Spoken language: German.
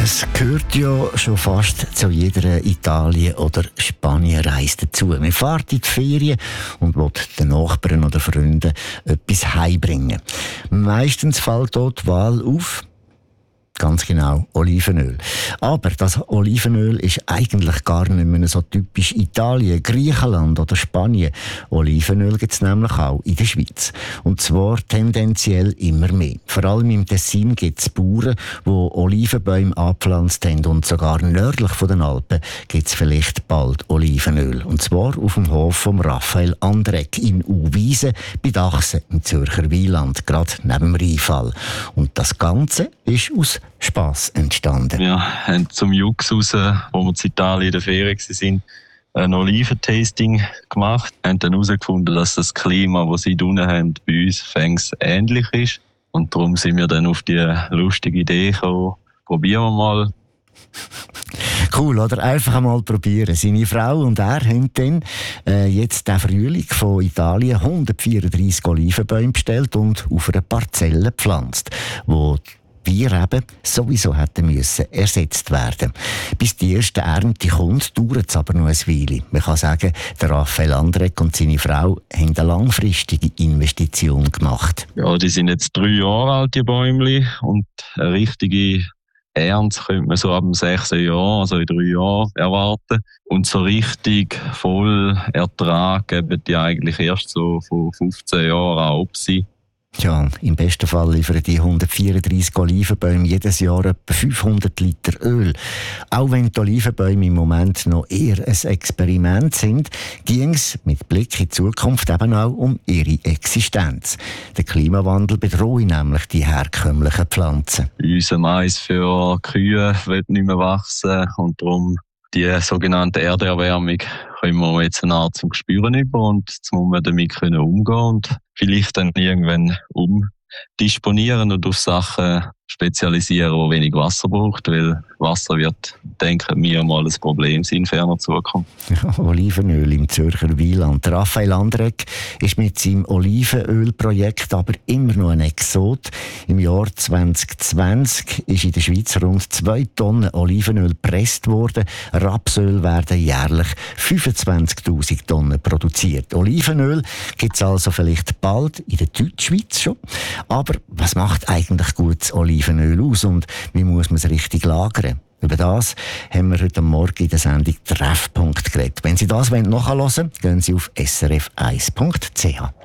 Es gehört ja schon fast zu jeder Italien- oder Spanienreise dazu. Man fährt in die Ferien und will den Nachbarn oder Freunden etwas heimbringen. Meistens fällt dort die Wahl auf. Ganz genau, Olivenöl. Aber das Olivenöl ist eigentlich gar nicht mehr so typisch Italien, Griechenland oder Spanien. Olivenöl gibt es nämlich auch in der Schweiz. Und zwar tendenziell immer mehr. Vor allem im Tessin gibt es Bauern, die Olivenbäume angepflanzt haben. Und sogar nördlich von den Alpen gibt es vielleicht bald Olivenöl. Und zwar auf dem Hof von Raphael Andrek in Uwiesen bei Dachsen im Zürcher Wieland, gerade neben dem Rheinfall. Und das Ganze ist aus Spass entstanden. Wir haben zum Jux raus, wo wir in Italien in der Ferien waren, ein Oliventasting gemacht. Wir haben dann herausgefunden, dass das Klima, das sie unten haben, bei uns fängs ähnlich ist. Und darum sind wir dann auf die lustige Idee gekommen. Probieren wir mal. Cool, oder? Einfach einmal probieren. Seine Frau und er haben dann jetzt den Frühling von Italien 134 Olivenbäume bestellt und auf einer Parzelle gepflanzt, wo wir eben sowieso hätten müssen ersetzt werden. Bis die erste Ernte kommt, dauert es aber noch ein Weile. Man kann sagen, der Raphael Andrek und seine Frau haben eine langfristige Investition gemacht. Ja, die sind jetzt 3 Jahre alt, die Bäumchen. Und eine richtige Ernte könnte man so ab dem 6. Jahr, also in 3 Jahren, erwarten. Und so richtig voll Ertrag geben die eigentlich erst so von 15 Jahren an ab sie. Ja, im besten Fall liefern die 134 Olivenbäume jedes Jahr etwa 500 Liter Öl. Auch wenn die Olivenbäume im Moment noch eher ein Experiment sind, ging es mit Blick in die Zukunft eben auch um ihre Existenz. Der Klimawandel bedroht nämlich die herkömmlichen Pflanzen. Unser Mais für Kühe wird nicht mehr wachsen und darum die sogenannte Erderwärmung können wir jetzt eine Art zum Spüren über und jetzt muss man damit umgehen und vielleicht dann irgendwann umdisponieren und auf Sachen spezialisieren, die wenig Wasser braucht, weil Wasser wird, denken wir, mal ein Problem sein in ferner Zukunft. Ja, Olivenöl im Zürcher Wieland. Raphael Andrek ist mit seinem Olivenölprojekt aber immer noch ein Exot. Im Jahr 2020 ist in der Schweiz rund 2 Tonnen Olivenöl gepresst worden. Rapsöl werden jährlich 25'000 Tonnen produziert. Olivenöl gibt es also vielleicht bald in der Deutschschweiz schon. Aber was macht eigentlich gutes Olivenöl aus und wie muss man es richtig lagern? Über das haben wir heute Morgen in der Sendung Treffpunkt geredet. Wenn Sie das nachhören wollen, gehen Sie auf srf1.ch.